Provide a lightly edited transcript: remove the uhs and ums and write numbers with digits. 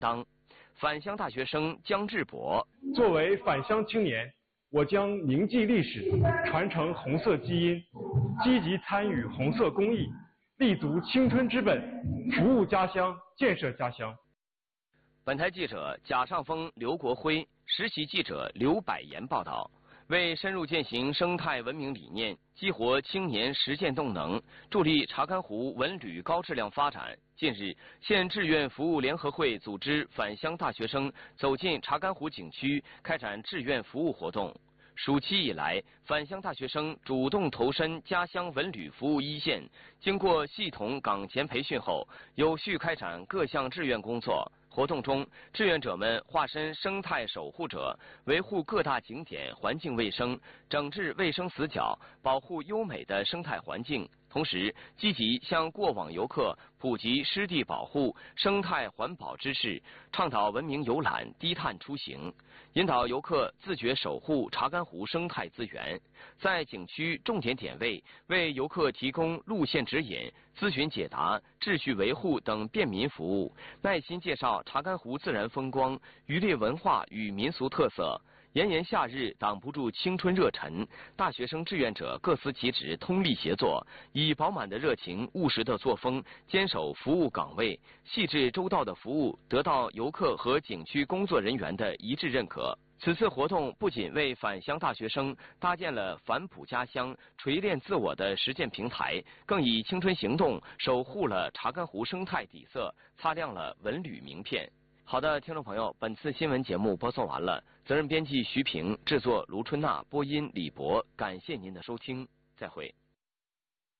当。返乡大学生姜志博作为返乡青年，我将铭记历史，传承红色基因，积极参与红色公益，立足青春之本，服务家乡，建设家乡。 本台记者贾尚峰、刘国辉，实习记者刘百言报道。为深入践行生态文明理念，激活青年实践动能，助力查干湖文旅高质量发展，近日，县志愿服务联合会组织返乡大学生走进查干湖景区，开展志愿服务活动。暑期以来，返乡大学生主动投身家乡文旅服务一线，经过系统岗前培训后，有序开展各项志愿工作。活动中，志愿者们化身生态守护者，维护各大景点环境卫生，整治卫生死角，保护优美的生态环境。同时，积极向过往游客普及湿地保护、生态环保知识，倡导文明游览、低碳出行，引导游客自觉守护查干湖生态资源。在景区重点点位，为游客提供路线指引、咨询解答、秩序维护等便民服务，耐心介绍查干湖自然风光、渔猎文化与民俗特色。炎炎夏日挡不住青春热忱，大学生志愿者各司其职，通力协作，以饱满的热情、务实的作风，坚守服务岗位，细致周到的服务得到游客和景区工作人员的一致认可。此次活动不仅为返乡大学生搭建了返璞家乡、锤炼自我的实践平台，更以青春行动守护了查干湖生态底色，擦亮了文旅名片。好的，听众朋友，本次新闻节目播送完了，责任编辑徐平，制作卢春娜，播音李博，感谢您的收听，再会。